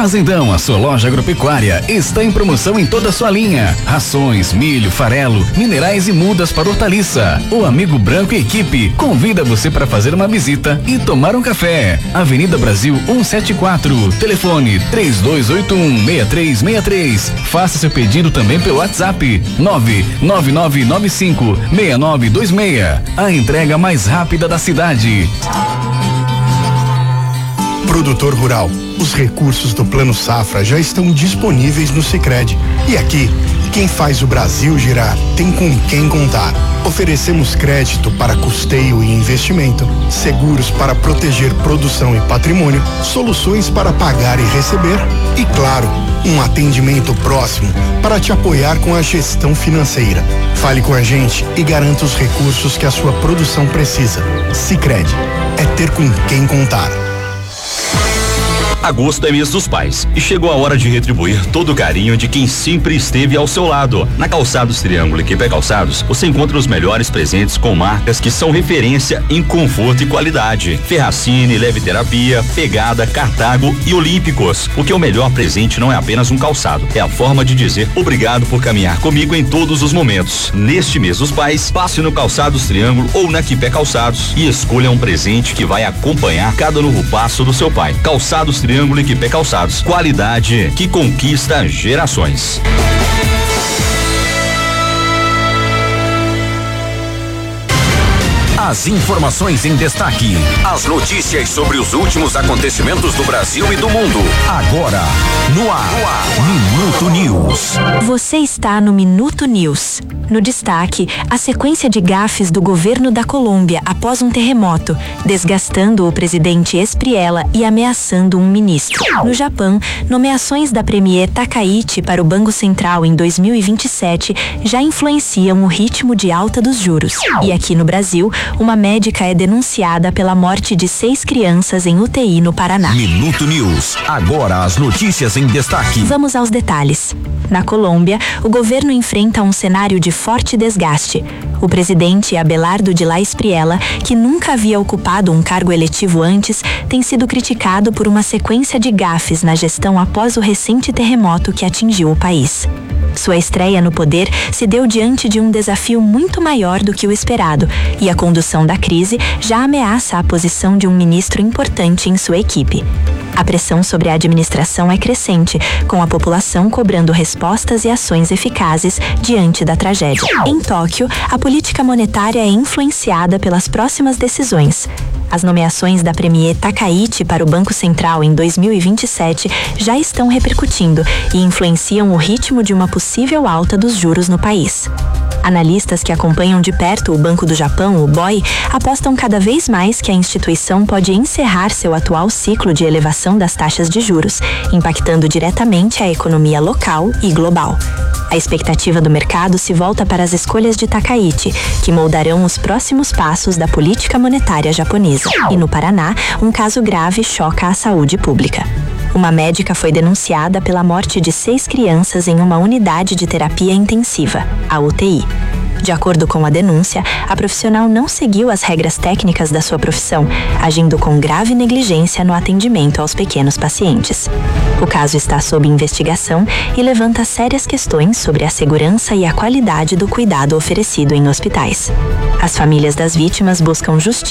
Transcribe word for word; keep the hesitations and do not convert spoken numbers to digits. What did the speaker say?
Fazendão, a sua loja agropecuária, está em promoção em toda a sua linha. Rações, milho, farelo, minerais e mudas para hortaliça. O Amigo Branco e equipe convida você para fazer uma visita e tomar um café. Avenida Brasil cento e setenta e quatro, telefone três dois oito um, seis três seis três. Faça seu pedido também pelo WhatsApp nove nove nove nove cinco seis nove dois seis. A entrega mais rápida da cidade. Produtor rural, os recursos do Plano Safra já estão disponíveis no Sicredi. E aqui, quem faz o Brasil girar tem com quem contar. Oferecemos crédito para custeio e investimento, seguros para proteger produção e patrimônio, soluções para pagar e receber e, claro, um atendimento próximo para te apoiar com a gestão financeira. Fale com a gente e garanta os recursos que a sua produção precisa. Sicredi, é ter com quem contar. Agosto é mês dos pais e chegou a hora de retribuir todo o carinho de quem sempre esteve ao seu lado. Na Calçados Triângulo Equipe Calçados, você encontra os melhores presentes com marcas que são referência em conforto e qualidade. Ferracini, Leve Terapia, Pegada, Cartago e Olímpicos. Porque o melhor presente não é apenas um calçado, é a forma de dizer obrigado por caminhar comigo em todos os momentos. Neste mês dos pais, passe no Calçados Triângulo ou na Equipe Calçados e escolha um presente que vai acompanhar cada novo passo do seu pai. Calçados Triângulo Triângulo Equipe Calçados. Qualidade que conquista gerações. As informações em destaque. As notícias sobre os últimos acontecimentos do Brasil e do mundo. Agora, no ar. No ar. Minuto News. Você está no Minuto News. No destaque, a sequência de gafes do governo da Colômbia após um terremoto, desgastando o presidente Espriella e ameaçando um ministro. No Japão, nomeações da premier Takaichi para o Banco Central em dois mil e vinte e sete já influenciam o ritmo de alta dos juros. E aqui no Brasil, uma médica é denunciada pela morte de seis crianças em U T I no Paraná. Minuto News. Agora as notícias em destaque. Vamos aos detalhes. Na Colômbia, o governo enfrenta um cenário de forte desgaste. O presidente Abelardo de la Espriella, que nunca havia ocupado um cargo eletivo antes, tem sido criticado por uma sequência de gafes na gestão após o recente terremoto que atingiu o país. Sua estreia no poder se deu diante de um desafio muito maior do que o esperado, e a condução da crise já ameaça a posição de um ministro importante em sua equipe. A pressão sobre a administração é crescente, com a população cobrando respostas e ações eficazes diante da tragédia. Em Tóquio, a política monetária é influenciada pelas próximas decisões. As nomeações da premier Takaichi para o Banco Central em dois mil e vinte e sete já estão repercutindo e influenciam o ritmo de uma possível alta dos juros no país. Analistas que acompanham de perto o Banco do Japão, o B O I, apostam cada vez mais que a instituição pode encerrar seu atual ciclo de elevação das taxas de juros, impactando diretamente a economia local e global. A expectativa do mercado se volta para as escolhas de Takaichi, que moldarão os próximos passos da política monetária japonesa. E no Paraná, um caso grave choca a saúde pública. Uma médica foi denunciada pela morte de seis crianças em uma unidade de terapia intensiva, a U T I. De acordo com a denúncia, a profissional não seguiu as regras técnicas da sua profissão, agindo com grave negligência no atendimento aos pequenos pacientes. O caso está sob investigação e levanta sérias questões sobre a segurança e a qualidade do cuidado oferecido em hospitais. As famílias das vítimas buscam justiça